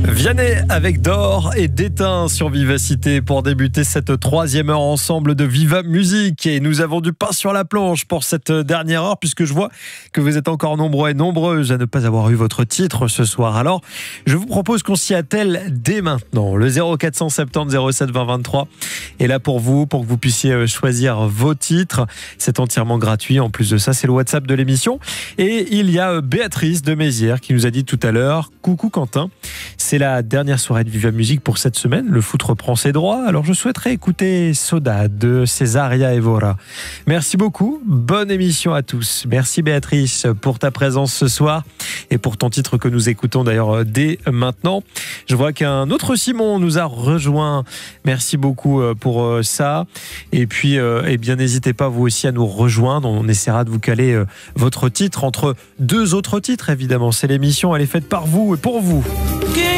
Vianney avec d'or et d'étain sur Vivacité pour débuter cette troisième heure ensemble de Viva Musique. Et nous avons du pain sur la planche pour cette dernière heure, puisque je vois que vous êtes encore nombreux et nombreuses à ne pas avoir eu votre titre ce soir. Alors, je vous propose qu'on s'y attelle dès maintenant. Le 0470 07 20 23 est là pour vous, pour que vous puissiez choisir vos titres. C'est entièrement gratuit. En plus de ça, c'est le WhatsApp de l'émission. Et il y a Béatrice de Mézières qui nous a dit tout à l'heure: coucou Quentin, c'est la dernière soirée de Viva Musique pour cette semaine. Le foot reprend ses droits. Alors je souhaiterais écouter Soda de Cesaria Evora. Merci beaucoup. Bonne émission à tous. Merci Béatrice pour ta présence ce soir et pour ton titre que nous écoutons d'ailleurs dès maintenant. Je vois qu'un autre Simon nous a rejoint. Merci beaucoup pour ça. Et puis, eh bien, n'hésitez pas vous aussi à nous rejoindre. On essaiera de vous caler votre titre entre deux autres titres, évidemment. C'est l'émission, elle est faite par vous et pour vous.